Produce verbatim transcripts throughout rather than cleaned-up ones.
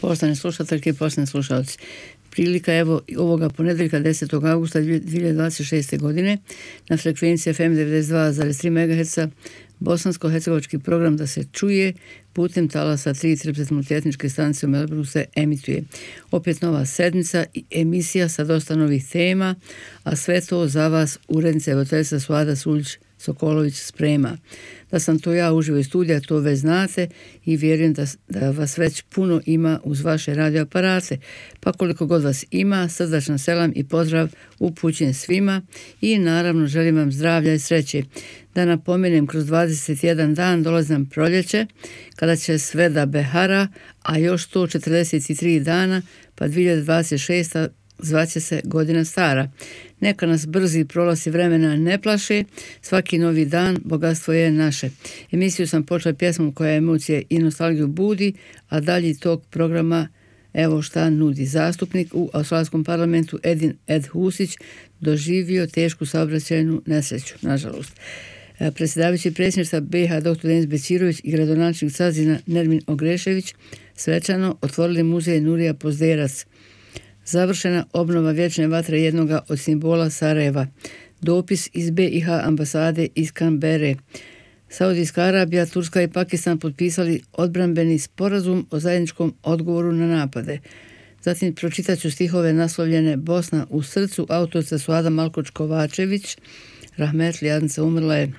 Poštovane slušateljke i poštovani slušalci. Prilika evo ovoga ponedjeljka desetog augusta dvije tisuće dvadeset šeste. godine na frekvenciji F M devedeset dva zarez tri megaherca bosansko-hercegovački program da se čuje putem talasa tri multietničke stanice u Melbourneu se emituje. Opet nova sedmica i emisija sa dosta novih tema, a sve to za vas urednica voditeljica Suada Suljić Sokolović sprema. Da sam to ja uživo iz studija, to već znate i vjerujem da, da vas već puno ima uz vaše radioaparate. Pa koliko god vas ima, srdačan selam i pozdrav upućen svima i naravno želim vam zdravlja i sreće. Da napomenem, kroz dvadeset jedan dan dolazi nam proljeće, kada će sve da behara, a još sto četrdeset tri dana, pa dvije tisuće dvadeset šesta. zvaće se godina stara. Neka nas brzi prolazi vremena ne plaše, svaki novi dan bogatstvo je naše. Emisiju sam počela pjesmom koja emocije i nostalgiju budi, a dalji tog programa evo šta nudi. Zastupnik u australijskom parlamentu Edin Ed Husić doživio tešku saobraćajnu nesreću, nažalost. Predsjedavajući predsjedništva B iH doktor Denis Bećirović i gradonačelnik Cazina Nermin Ogrešević svečano otvorili muzej Nurija Pozderac. Završena obnova vječne vatre jednoga od simbola Sarajeva. Dopis iz B iH ambasade iz Canberre. Saudijska Arabija, Turska i Pakistan potpisali odbrambeni sporazum o zajedničkom odgovoru na napade. Zatim pročitat ću stihove naslovljene Bosna u srcu, autorica Suada Malkoč-Kovačević, rahmetli jadnica umrla je.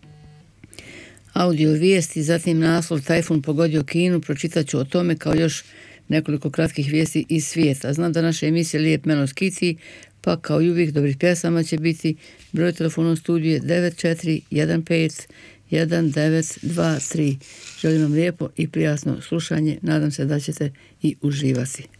Audio vijesti, zatim naslov Tajfun pogodio Kinu, pročitat ću o tome kao još nekoliko kratkih vijesti iz svijeta. Znam da naša emisija Lijep Melos Kiti, pa kao i uvijek dobrih pjesama će biti. Broj telefona u studiju je devet četiri jedan pet jedan devet dva tri. Želim vam lijepo i prijatno slušanje, nadam se da ćete i uživati.